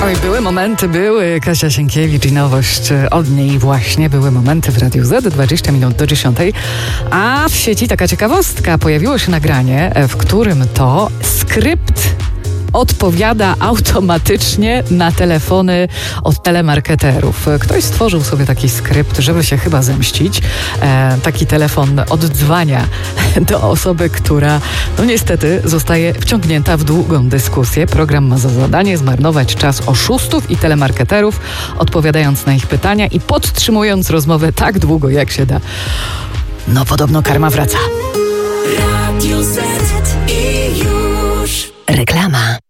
Oj, były. Kasia Sienkiewicz i nowość od niej właśnie. Były momenty w Radiu Z, 20 minut do 10. A w sieci taka ciekawostka. Pojawiło się nagranie, w którym to skrypt odpowiada automatycznie na telefony od telemarketerów. Ktoś stworzył sobie taki skrypt, żeby się chyba zemścić. Taki telefon oddzwania do osoby, która no niestety zostaje wciągnięta w długą dyskusję. Program ma za zadanie zmarnować czas oszustów i telemarketerów, odpowiadając na ich pytania i podtrzymując rozmowę tak długo, jak się da. No podobno karma wraca. Radio Z i już. Reklama.